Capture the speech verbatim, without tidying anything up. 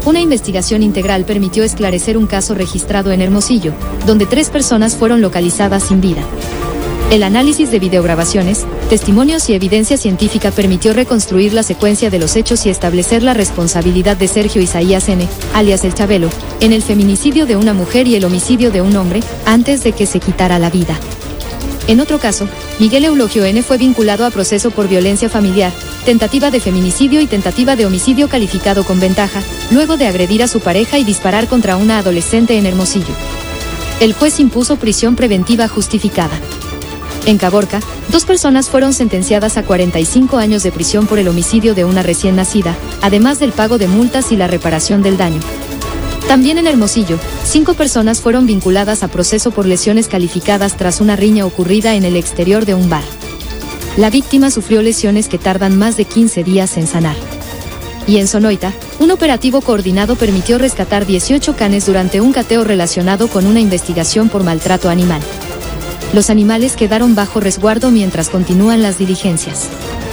Una investigación integral permitió esclarecer un caso registrado en Hermosillo, donde tres personas fueron localizadas sin vida. El análisis de videograbaciones, testimonios y evidencia científica permitió reconstruir la secuencia de los hechos y establecer la responsabilidad de Sergio Isaías N., alias El Chabelo, en el feminicidio de una mujer y el homicidio de un hombre, antes de que se quitara la vida. En otro caso, Miguel Eulogio N. fue vinculado a proceso por violencia familiar, tentativa de feminicidio y tentativa de homicidio calificado con ventaja, luego de agredir a su pareja y disparar contra una adolescente en Hermosillo. El juez impuso prisión preventiva justificada. En Caborca, dos personas fueron sentenciadas a cuarenta y cinco años de prisión por el homicidio de una recién nacida, además del pago de multas y la reparación del daño. También en Hermosillo, cinco personas fueron vinculadas a proceso por lesiones calificadas tras una riña ocurrida en el exterior de un bar. La víctima sufrió lesiones que tardan más de quince días en sanar. Y en Sonoita, un operativo coordinado permitió rescatar dieciocho canes durante un cateo relacionado con una investigación por maltrato animal. Los animales quedaron bajo resguardo mientras continúan las diligencias.